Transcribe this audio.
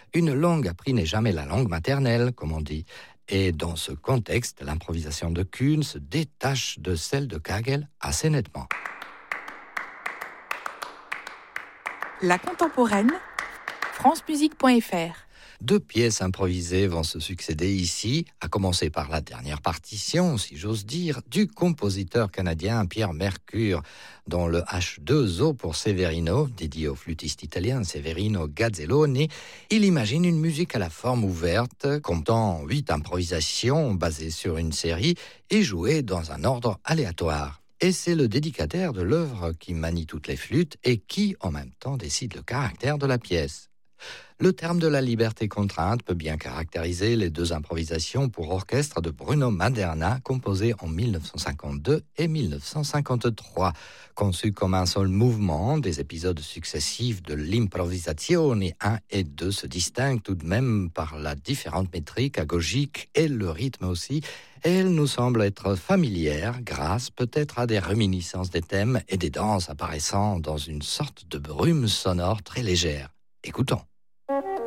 Une langue apprise n'est jamais la langue maternelle, comme on dit. Et dans ce contexte, l'improvisation de Kuhn se détache de celle de Kagel assez nettement. La contemporaine, francemusique.fr. 2 pièces improvisées vont se succéder ici, à commencer par la dernière partition, si j'ose dire, du compositeur canadien Pierre Mercure, dont le H2O pour Severino, dédié au flûtiste italien Severino Gazzelloni. Il imagine une musique à la forme ouverte, comptant 8 improvisations basées sur une série et jouées dans un ordre aléatoire. Et c'est le dédicataire de l'œuvre qui manie toutes les flûtes et qui, en même temps, décide le caractère de la pièce. Le terme de la liberté contrainte peut bien caractériser les 2 improvisations pour orchestre de Bruno Maderna, composées en 1952 et 1953. Conçues comme un seul mouvement, des épisodes successifs de l'improvisazione 1 et 2 se distinguent tout de même par la différente métrique agogique et le rythme aussi. Et elles nous semblent être familières grâce peut-être à des réminiscences des thèmes et des danses apparaissant dans une sorte de brume sonore très légère. Écoutons.